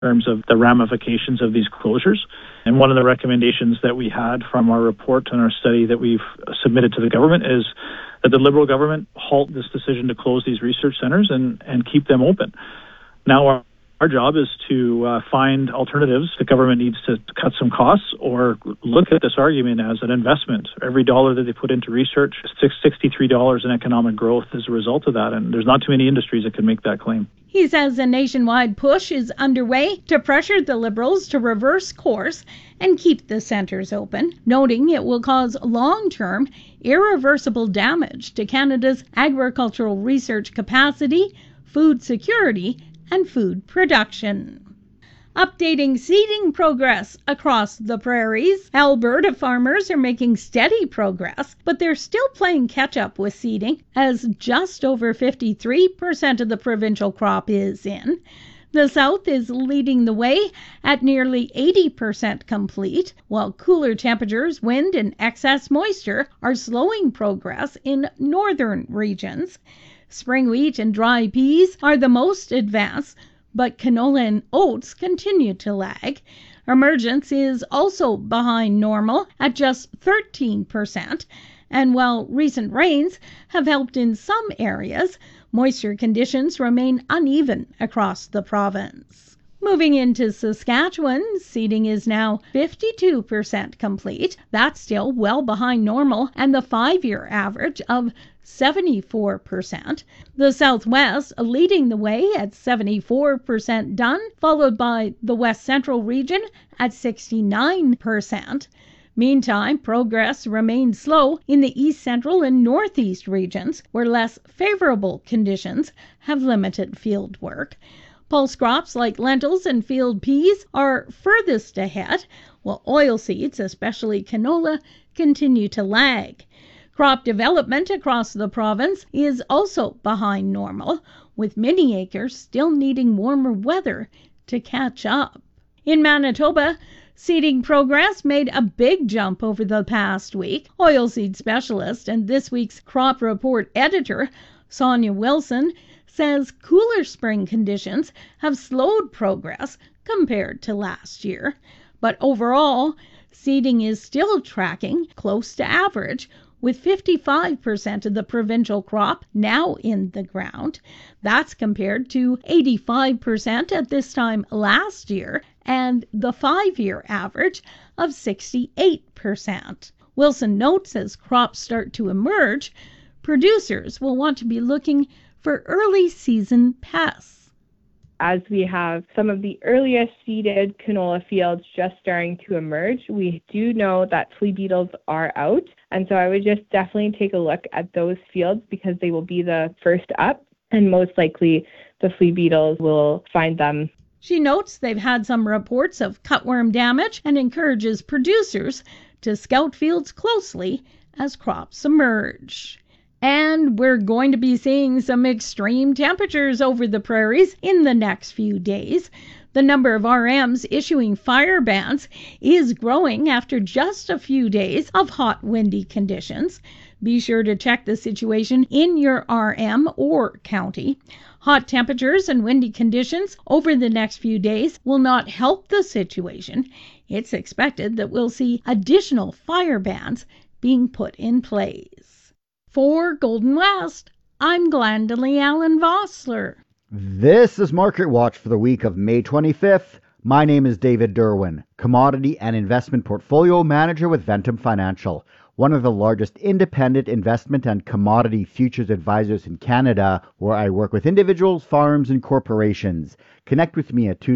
in terms of the ramifications of these closures. And one of the recommendations that we had from our report and our study that we've submitted to the government is that the Liberal government halt this decision to close these research centres and keep them open. Now, our job is to find alternatives. The government needs to cut some costs or look at this argument as an investment. Every dollar that they put into research, $63 in economic growth as a result of that. And there's not too many industries that can make that claim. He says a nationwide push is underway to pressure the Liberals to reverse course and keep the centres open, noting it will cause long-term, irreversible damage to Canada's agricultural research capacity, food security, and food production. Updating seeding progress across the prairies. Alberta farmers are making steady progress, but they're still playing catch-up with seeding, as just over 53% of the provincial crop is in. The South is leading the way at nearly 80% complete, while cooler temperatures, wind, and excess moisture are slowing progress in northern regions. Spring wheat and dry peas are the most advanced, but canola and oats continue to lag. Emergence is also behind normal at just 13%, and while recent rains have helped in some areas, moisture conditions remain uneven across the province. Moving into Saskatchewan, seeding is now 52% complete. That's still well behind normal and the 5-year average of 74%. The Southwest leading the way at 74% done, followed by the West Central region at 69%. Meantime, progress remains slow in the East Central and Northeast regions, where less favorable conditions have limited field work. Pulse crops like lentils and field peas are furthest ahead, while oilseeds, especially canola, continue to lag. Crop development across the province is also behind normal, with many acres still needing warmer weather to catch up. In Manitoba, seeding progress made a big jump over the past week. Oilseed specialist and this week's crop report editor, Sonia Wilson, says cooler spring conditions have slowed progress compared to last year. But overall, seeding is still tracking close to average, with 55% of the provincial crop now in the ground. That's compared to 85% at this time last year and the 5-year average of 68%. Wilson notes as crops start to emerge, producers will want to be looking for early season pests. As we have some of the earliest seeded canola fields just starting to emerge, we do know that flea beetles are out. And so I would just definitely take a look at those fields because they will be the first up, and most likely the flea beetles will find them. She notes they've had some reports of cutworm damage and encourages producers to scout fields closely as crops emerge. And we're going to be seeing some extreme temperatures over the prairies in the next few days. The number of RMs issuing fire bans is growing after just a few days of hot, windy conditions. Be sure to check the situation in your RM or county. Hot temperatures and windy conditions over the next few days will not help the situation. It's expected that we'll see additional fire bans being put in place. For Golden West, I'm Glendalee Allen Vossler. This is Market Watch for the week of May 25th. My name is David Derwin, Commodity and Investment Portfolio Manager with Ventum Financial, one of the largest independent investment and commodity futures advisors in Canada, where I work with individuals, farms, and corporations. Connect with me at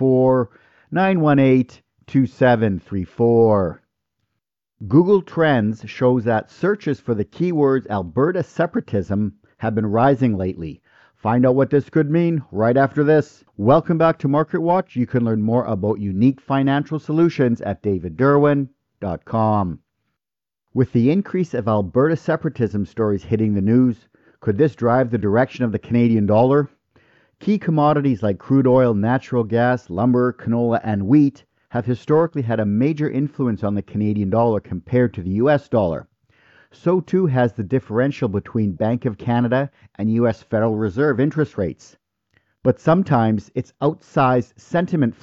204-918-2734. Google Trends shows that searches for the keywords Alberta separatism have been rising lately. Find out what this could mean right after this. Welcome back to Market Watch. You can learn more about unique financial solutions at davidderwin.com. With the increase of Alberta separatism stories hitting the news, could this drive the direction of the Canadian dollar? Key commodities like crude oil, natural gas, lumber, canola, and wheat have historically had a major influence on the Canadian dollar compared to the US dollar. So too has the differential between Bank of Canada and US Federal Reserve interest rates. but sometimes its outsized sentiment